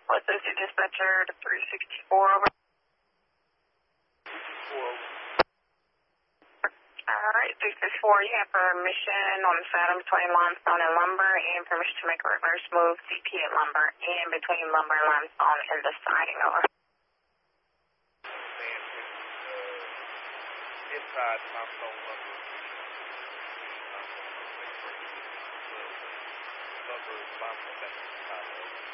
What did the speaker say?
What's this, your dispatcher to 364 over? 4 over. Alright, 364, you have permission on the saddle between limestone and lumber and permission to make a reverse move CP at lumber and between lumber and limestone and the siding over. Inside limestone lumber. Lumber, limestone, that's inside.